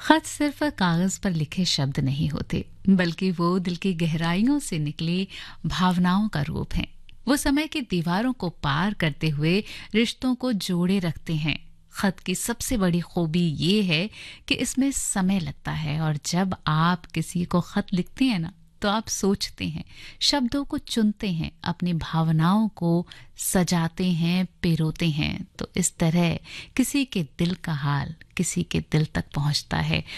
खत सिर्फ कागज पर लिखे शब्द नहीं होते, बल्कि वो दिल की गहराइयों से निकली भावनाओं का रूप है। वो समय की दीवारों को पार करते हुए रिश्तों को जोड़े रखते हैं। खत की सबसे बड़ी खूबी ये है कि इसमें समय लगता है, और जब आप किसी को खत लिखते हैं ना, तो आप सोचते हैं, शब्दों को चुनते हैं, अपनी भावनाओं को सजाते हैं, पिरोते हैं। तो इस तरह किसी के दिल का हाल किसी के दिल तक पहुंचता है